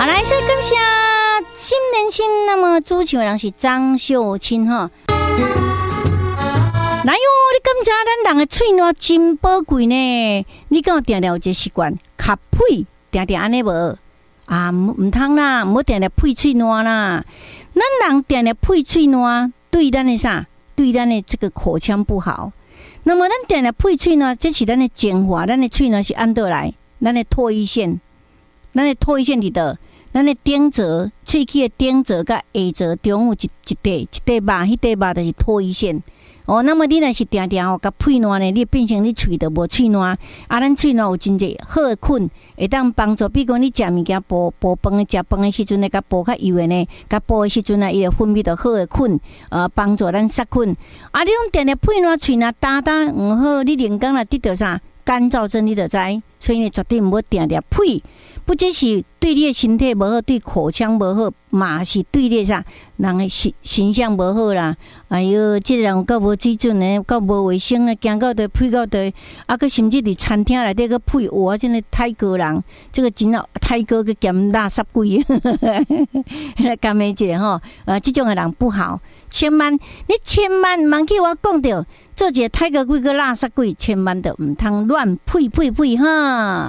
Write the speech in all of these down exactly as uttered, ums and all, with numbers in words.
啊，来，所以感谢新年轻。那么主唱人是张秀清哈。来哟，你感觉咱人的嘴暖真宝贵呢？你敢有定定有一个习惯，卡屁定定安尼无？啊，唔通啦，唔好定定屁嘴暖啦。咱人定定屁嘴暖，对咱的啥？对咱的这个口腔不好。那么咱定定屁嘴暖，这是咱的精华，咱的嘴暖是按倒来，咱的唾液腺，咱的唾液腺里的。咱的顶舌，喙齿的顶舌甲下舌中有一一块一块肉，迄块肉就是唾液腺。哦，那么你若是定定哦，甲屁暖呢，你变成你喙就无喙暖。啊，咱喙暖有真济好的菌，会当帮助。比如讲你食物件煲煲饭的，食饭的时阵呢，甲煲较油的呢，甲煲的时阵呢，伊会分泌到好的菌，呃，帮助咱杀菌。啊，你拢定定屁暖喙若干干唔好，你人工若得到啥干燥症，你就知。所以呢，绝对唔好定定屁。不只是对你的身体无好，对口腔无好，嘛是对你啥人的形形象无好啦。哎哟，这人有够无水准的，够无卫生的，行到地屁到地，啊，佮甚至伫餐厅内底佮屁，哇，真的泰国人，这个真哦，泰国佮咸垃圾鬼，干咩一个吼？呃，这种的人不好，千万你千万唔通去我讲着，做一个泰国鬼佮垃圾鬼，千万都唔通乱屁屁屁哈。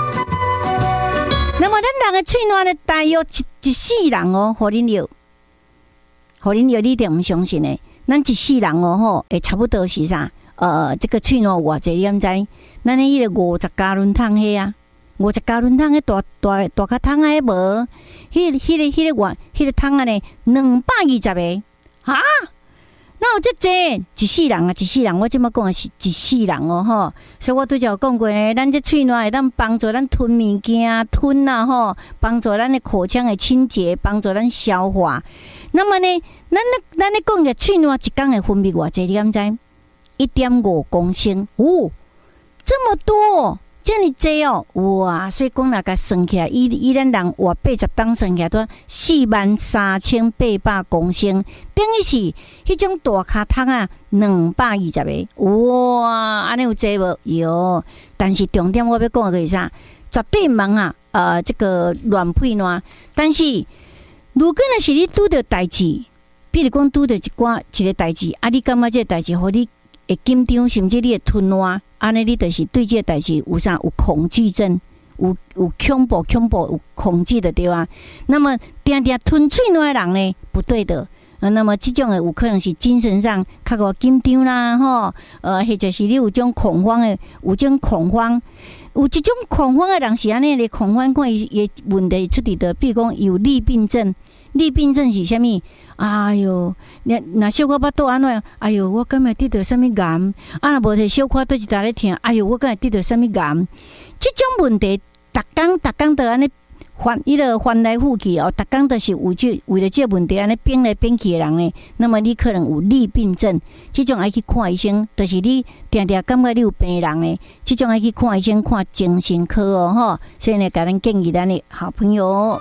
那么咱人的喙暖呢，大约一一世人哦，互恁药，互恁药，你一定唔相信的。咱一世人哦吼，会差不多是啥？呃，这个喙暖偌济，你敢知？咱的迄个五十加仑桶迄啊，五十加仑桶迄大大大卡桶啊，迄无？迄、那个、迄、那个、迄、那个碗、迄、那个桶啊呢，两百二十个哈。那有这济一世人啊，一世人，我即么讲的是一世人哦吼，所以我拄则有讲过呢，咱这喙暖会当帮助咱吞物件、吞啊吼，帮助咱的口腔的清洁，帮助咱消化。那么呢，咱咧咱咧讲嘅喙暖一工会分泌偌济，你敢知？一点五公升哦，这么多，这么济哦，哇！所以讲若甲算起来，以以咱人活八十当算起来，都四万三千八百公升。等于是迄种大卡桶啊，两百二十个，哇！安尼有济无？有，但是重点我要讲的是啥？绝对唔通啊！呃，这个乱屁暖。但是如果若是你拄着代志，比如讲拄着一寡一个代志，啊，你感觉这个代志，互你会紧张，甚至你会吞烂，安尼你就是对这个代志有啥有恐惧症，有有恐怖恐怖有恐惧的对啊。那么定定吞喙暖的人呢，不对的。呃，那么这种的有可能是精神上较过紧张啦，吼，呃，或者是你有种恐慌的，有种恐慌，有这种恐慌的人是安尼的恐慌，看伊伊问题出伫的，比如讲有利病症，利病症是啥物？哎哟，那那小可巴肚安怎？哎哟，我敢会得到啥物癌？啊，若无摕小可倒一搭咧疼，哎哟，我敢会得到啥物癌？这种问题，逐工逐工都安尼。翻伊个翻来覆去哦，逐工都是为这为了这问题安尼变来变去的人呢。那么你可能有利病症，这种爱去看医生，就是你定定感觉你有病人呢，这种爱去看医生看精神科哦吼。所以呢，甲咱建议咱的好朋友。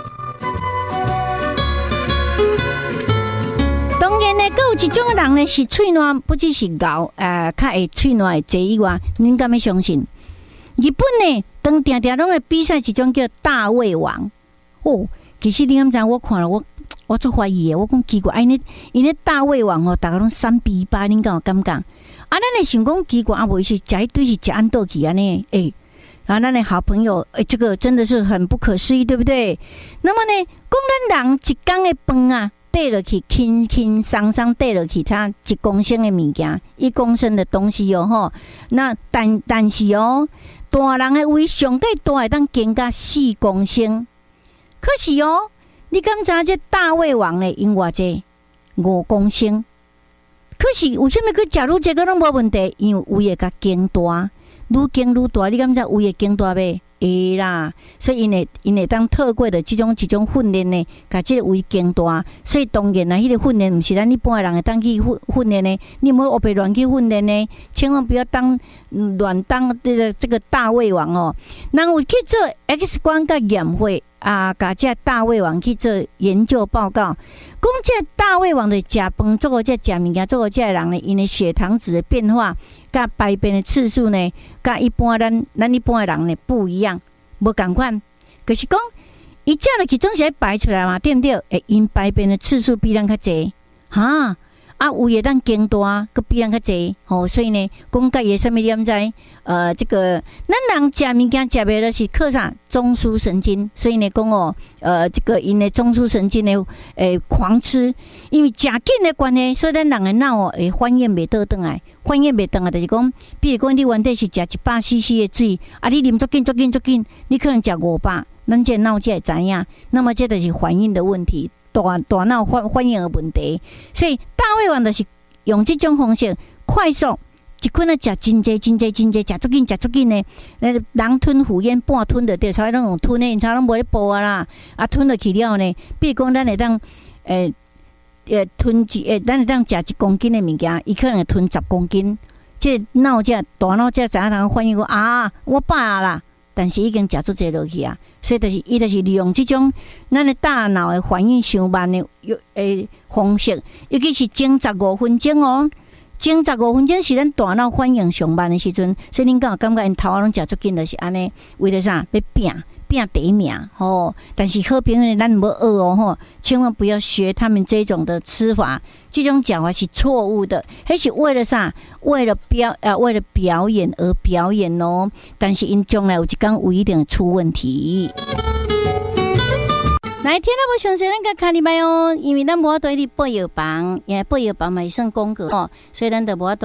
当然呢，还有一种人呢是喙暖，不只是咬，呃，较会喙暖的济以外，恁敢要相信？日本呢，当定定拢会比赛一种叫大胃王哦。其实你敢知？我看了我我足怀疑的。我讲奇怪，因咧因咧大胃王哦，大家拢三比八，恁敢有感觉？啊，咱会想讲奇怪，啊，无是食一堆是食安倒去安尼？诶、欸，啊，咱的好朋友，诶、欸，这个真的是很不可思议，对不对？那么呢，讲咱人一工的饭啊，带落去，轻轻松松带落去，他一公升的物件，一公升的东西哦吼。那但但是哦。大人的胃上计大会当经到四公升，可是哦，你敢知这大胃王呢？因偌济五公升，可是为什么佢食愈这个拢无问题？因为胃会甲经大，愈经愈大，你敢知胃会经大未？会啦，所以因会因会当透过的这种这种训练呢，甲这个胃经大，所以当然啦，迄、那个训练毋是咱一般的人会当去训训练呢，你唔好胡白乱去训练呢，千万不要当乱当这个这个大胃王哦。人有去做 X 光甲验血啊，甲这大胃王去做研究报告，讲这大胃王的食饭做个这食物件做个这人呢，因的血糖值的变化。甲排便的次数呢，甲一般咱咱一般的人呢不一样，无共款。可是讲， 伊食落去总是会排出来嘛，对不对？诶，因排便的次数比咱较济，哈。啊，胃会当经大，佮比人较济，吼、哦，所以呢，讲甲伊诶啥物点知？呃，这个咱人食物件食袂就是靠啥？中枢神经，所以呢，讲哦，呃，这个因诶中枢神经呢，诶，狂吃，因为食紧诶关系，所以咱人诶脑哦，会反应袂倒转来，反应袂倒来，就是讲，比如讲你原底是食一百 C C 诶水，啊，你啉足紧足紧足紧，你可能食五百，咱这脑才会知影，那么这就是反应的问题。大大脑反反应的问题，所以大胃王就是用这种方式快速一困啊食真济真济真济食足紧食足紧呢，那人吞虎咽半吞的对，所以拢用吞的，因差拢无咧补啊啦，啊吞落去了呢，比如讲咱会当诶诶吞一诶，咱会当食一公斤的物件，伊可能会吞十公斤，这脑这大脑这知影通反应讲啊，我饱啦。但是已经食出这落去啊，所以就是伊就是利用这种咱的大脑的反应上慢的诶方式，尤其是前十五分钟哦，前十五分钟是咱大脑反应上慢的时阵，所以恁敢有感觉因头仔拢食足紧，就是安尼，为了啥要拼拼第一名吼？但是好朋友咱无学哦吼，千万不要学他们这种的吃法，这种讲法是错误的，迄是为了啥？为了表呃为了表演而表演哦，但是因将来有一天有一定出问题。来，听到无详细，咱甲看礼拜哦，因为咱无法度去报药房，因为报药房嘛是算广告哦，所以咱就无法度。